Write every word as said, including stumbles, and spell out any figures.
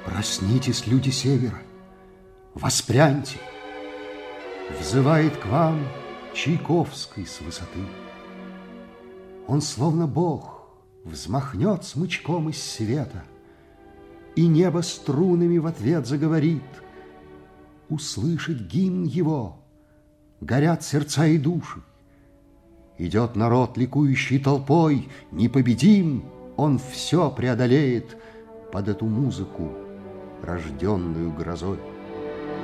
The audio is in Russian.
Проснитесь, люди севера, воспряньте, взывает к вам Чайковский с высоты. Он, словно бог, взмахнет смычком из света, и небо струнами в ответ заговорит. Услышать гимн его горят сердца и души. Идет народ, ликующий толпой, непобедим, он все преодолеет под эту музыку, рожденную грозой.